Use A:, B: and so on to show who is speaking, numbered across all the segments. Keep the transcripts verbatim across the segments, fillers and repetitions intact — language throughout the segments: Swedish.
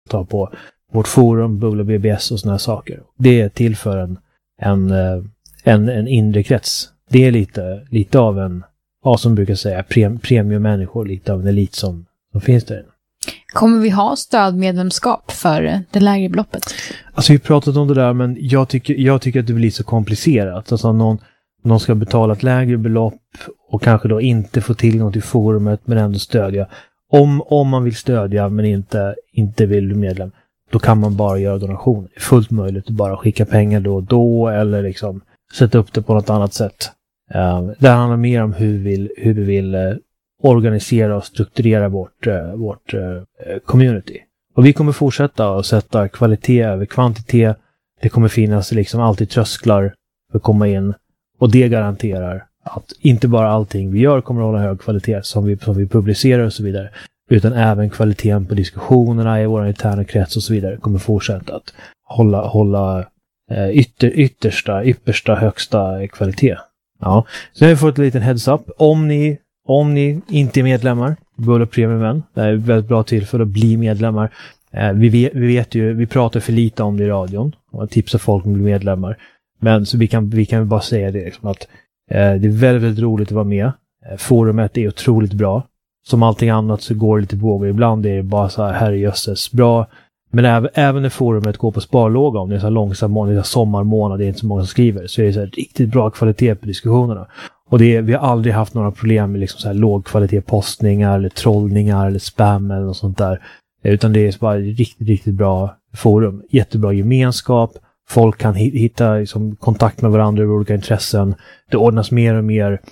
A: delta på vårt forum, Bubbla B B S och såna här saker. Det är till för en, en, en, en inre krets. Det är lite, lite av en, ja, som brukar säga, prem, premiummänniskor, lite av en elit som, som finns där.
B: Kommer vi ha stödmedlemskap för det lägre beloppet?
A: Alltså vi har pratat om det där, men jag tycker, jag tycker att det blir så komplicerat. Alltså någon, någon ska betala ett lägre belopp och kanske då inte få tillgång till forumet men ändå stödja. Om, om man vill stödja men inte, inte vill bli medlem, då kan man bara göra donationer. Det är fullt möjligt att bara skicka pengar då och då eller liksom sätta upp det på något annat sätt. Uh, det handlar mer om hur vi vill, hur vi vill uh, organisera och strukturera vårt, uh, vårt uh, community. Och vi kommer fortsätta att sätta kvalitet över kvantitet. Det kommer finnas liksom alltid trösklar för att komma in. Och det garanterar att inte bara allting vi gör kommer att hålla hög kvalitet som vi, som vi publicerar och så vidare. Utan även kvaliteten på diskussionerna i vår interna krets och så vidare kommer fortsätta att hålla, hålla uh, ytter, yttersta, yppersta, högsta kvalitet. Ja, så har vi fått en liten heads up. Om ni, om ni inte är medlemmar, Bubbla Premium, det är ett väldigt bra tillfälle att bli medlemmar. Eh, vi, vet, vi vet ju, vi pratar för lite om det i radion och tipsar folk om att bli medlemmar. Men så vi kan, vi kan bara säga det liksom, att eh, det är väldigt, väldigt roligt att vara med. Eh, forumet är otroligt bra. Som allting annat så går det lite vågor. Ibland är det bara så här, herrejösses, bra. Men även, även när forumet går på sparlåga, om det är så här långsam månad, det är sommarmånad, det är inte så många som skriver, så är det så här riktigt bra kvalitet på diskussionerna. Och det är, vi har aldrig haft några problem med liksom så här låg kvalitet postningar eller trollningar eller spam eller något sånt där. Utan det är bara riktigt, riktigt bra forum. Jättebra gemenskap. Folk kan hitta liksom, kontakt med varandra över olika intressen. Det ordnas mer och mer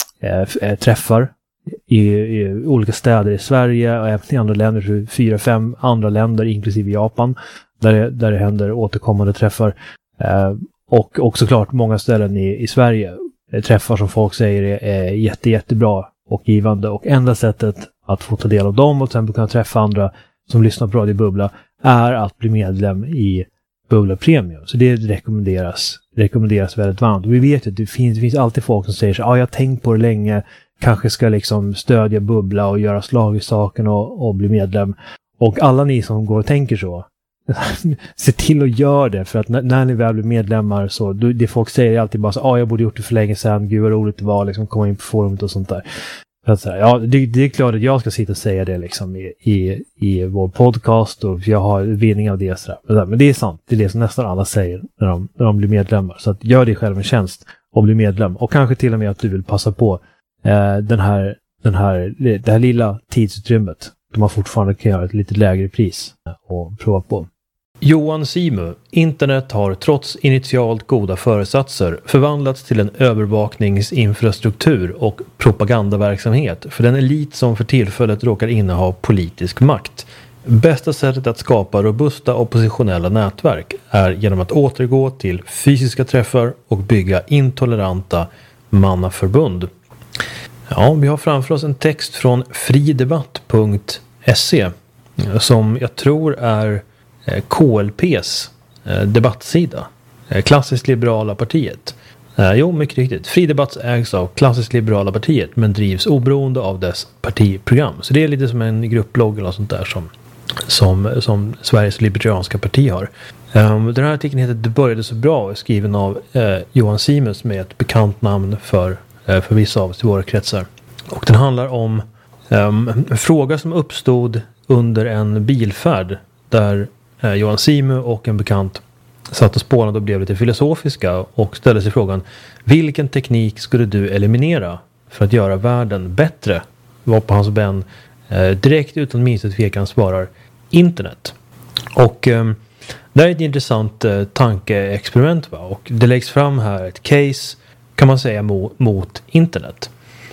A: eh, träffar i, i olika städer i Sverige och även i andra länder, fyra, fem andra länder inklusive Japan, där det, där det händer återkommande träffar. Eh, och, och såklart många ställen i, i Sverige. Träffar som folk säger är, är jätte, jättebra och givande. Och enda sättet att få ta del av dem och till exempel kunna träffa andra som lyssnar på Radio Bubbla är att bli medlem i Bubbla Premium. Så det rekommenderas, rekommenderas väldigt varmt. Och vi vet ju att det finns, det finns alltid folk som säger så ja, ah, jag har tänkt på det länge, kanske ska liksom stödja Bubbla och göra slag i saken och, och bli medlem. Och alla ni som går och tänker så, se till att göra det, för att när, när ni väl blir medlemmar så, då, det folk säger är alltid bara så, ja ah, jag borde gjort det för länge sedan, gud vad roligt det var, liksom komma in på forumet och sånt där. Så att, så här, ja, det, det är klart att jag ska sitta och säga det liksom i, i, i vår podcast och jag har vinning av det, så där. Men det är sant, det är det som nästan alla säger när de, när de blir medlemmar. Så att gör det själv en tjänst och bli medlem, och kanske till och med att du vill passa på eh, den här, den här, det här lilla tidsutrymmet då man fortfarande kan göra ett lite lägre pris och prova på. Johan Simu, internet har trots initialt goda föresatser förvandlats till en övervakningsinfrastruktur och propagandaverksamhet för den elit som för tillfället råkar inneha politisk makt. Bästa sättet att skapa robusta oppositionella nätverk är genom att återgå till fysiska träffar och bygga intoleranta mannaförbund. Ja, vi har framför oss en text från fridebatt punkt se som jag tror är K L P:s debattsida. Klassiskt liberala partiet. Jo, mycket riktigt. Fridebatt ägs av Klassiskt liberala partiet men drivs oberoende av dess partiprogram. Så det är lite som en gruppblogg eller sånt där som, som, som Sveriges libertarianska parti har. Um, den här artikeln heter Det började så bra, skriven av uh, Johan Simus med ett bekant namn för, uh, för vissa av oss i våra kretsar. Och den handlar om um, en fråga som uppstod under en bilfärd där uh, Johan Simu och en bekant satt och spånade och blev lite filosofiska och ställde sig frågan: vilken teknik skulle du eliminera för att göra världen bättre? Var på hans vän eh, direkt utan minsta tvekan svarar internet. Och eh, det är ett intressant eh, tankeexperiment, va? Och det läggs fram här ett case, kan man säga, mo- mot internet.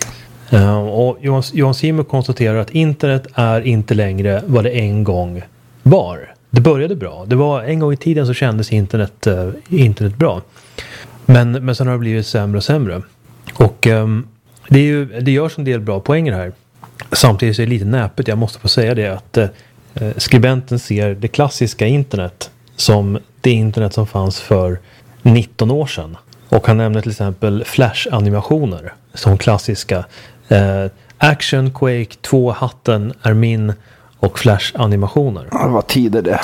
A: Uh, och Johan, Johan Simu konstaterar att internet är inte längre vad det en gång var. Det började bra. Det var en gång i tiden så kändes internet, uh, internet bra. Men, men sen har det blivit sämre och sämre. Och um, det, är ju, det görs en del bra poänger här. Samtidigt så är det lite näpet, jag måste få säga det, att uh, skribenten ser det klassiska internet som det internet som fanns för nitton år sedan. Och han nämner till exempel Flash-animationer som klassiska. Uh, Action, Quake, två hatten är min och Flash-animationer.
C: Ja, vad tider det.